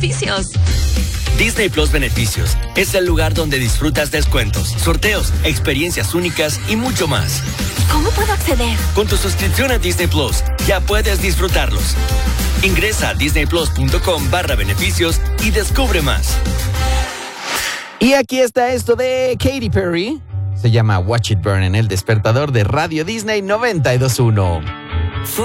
beneficios. Disney Plus Beneficios es el lugar donde disfrutas descuentos, sorteos, experiencias únicas y mucho más. ¿Cómo puedo acceder? Con tu suscripción a Disney Plus ya puedes disfrutarlos. Ingresa a disneyplus.com/beneficios y descubre más. Y aquí está esto de Katy Perry. Se llama Watch It Burn en el despertador de Radio Disney 92.1.